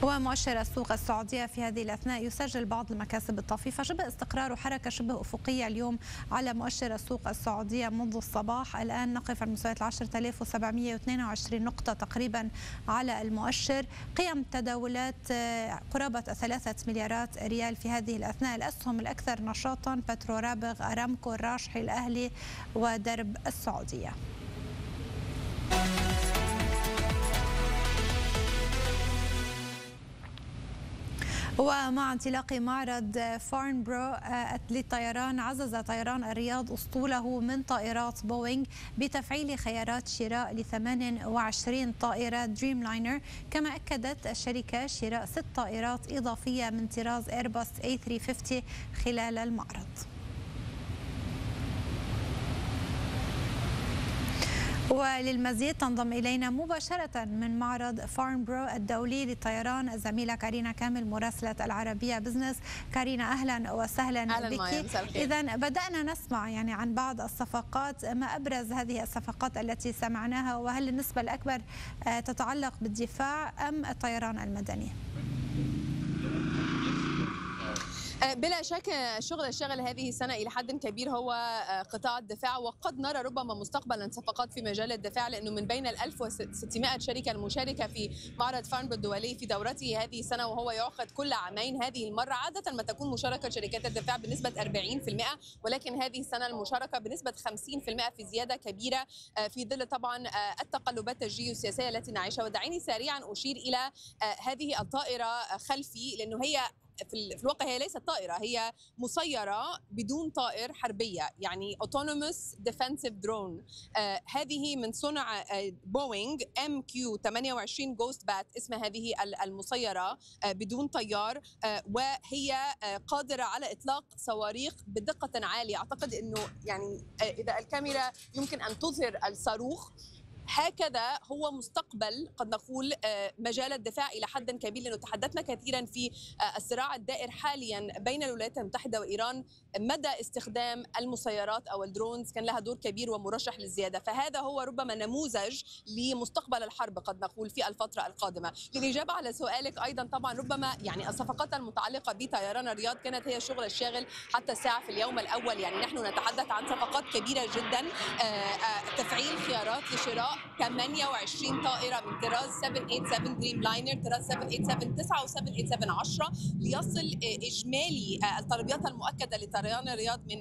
ومؤشر السوق السعودية في هذه الأثناء يسجل بعض المكاسب الطفيفة، شبه استقرار وحركة شبه أفقية اليوم على مؤشر السوق السعودية منذ الصباح. الآن نقف على مستويات 10722 نقطة تقريبا على المؤشر. قيم تداولات قرابة 3 مليارات ريال في هذه الأثناء. الأسهم الأكثر نشاطا بترورابغ، أرامكو، الراجحي، الأهلي ودرب السعودية. ومع انطلاق معرض فارنبرو للطيران، عزز طيران الرياض أسطوله من طائرات بوينغ بتفعيل خيارات شراء ل 28 طائرة دريم لاينر، كما أكدت الشركة شراء 6 طائرات إضافية من طراز إيرباص A350 خلال المعرض. وللمزيد تنضم إلينا مباشرة من معرض فارنبرو الدولي للطيران الزميلة كارينا كامل مراسلة العربية بزنس. كارينا، أهلا وسهلا بك. إذا بدأنا نسمع عن بعض الصفقات، ما أبرز هذه الصفقات التي سمعناها، وهل النسبة الأكبر تتعلق بالدفاع أم الطيران المدني؟ بلا شك الشغل الشاغل هذه السنة إلى حد كبير هو قطاع الدفاع، وقد نرى ربما مستقبلا صفقات في مجال الدفاع، لأنه من بين 1600 شركة المشاركة في معرض فارنبرو الدولي في دورته هذه السنة، وهو يعقد كل عامين، هذه المرة عادة ما تكون مشاركة شركات الدفاع بنسبة 40%، ولكن هذه السنة المشاركة بنسبة 50%، في زيادة كبيرة في ظل طبعا التقلبات الجيوسياسية التي نعيشها. ودعيني سريعا أشير إلى هذه الطائرة خلفي، لأنه هي في الواقع هي ليست طائرة، هي مسيرة بدون طائر حربية، يعني Autonomous Defensive Drone. هذه من صنع بوينغ MQ-28 جوست بات، اسم هذه المسيرة بدون طيار، وهي قادرة على إطلاق صواريخ بدقة عالية. أعتقد أنه إذا الكاميرا يمكن أن تظهر الصاروخ، هكذا هو مستقبل قد نقول مجال الدفاع إلى حد كبير، لأنه تحدثنا كثيرا في الصراع الدائر حاليا بين الولايات المتحدة وإيران مدى استخدام المسيرات أو الدرونز كان لها دور كبير ومرشح للزيادة، فهذا هو ربما نموذج لمستقبل الحرب قد نقول في الفترة القادمة. للإجابة على سؤالك أيضا، طبعا ربما الصفقات المتعلقة بطيران الرياض كانت هي الشغل الشاغل حتى الساعة في اليوم الأول. نحن نتحدث عن صفقات كبيرة جدا، تفعيل خيارات لشراء 28 طائرة من طراز 787 دريم لاينر، طراز 787 9 و787 10، ليصل إجمالي الطلبيات المؤكدة لطيران الرياض من